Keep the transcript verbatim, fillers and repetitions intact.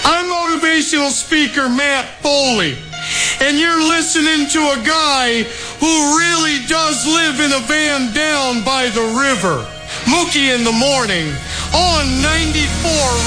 I'm motivational speaker Matt Foley, and you're listening to a guy who really does live in a van down by the river. Mookie in the Morning on ninety-four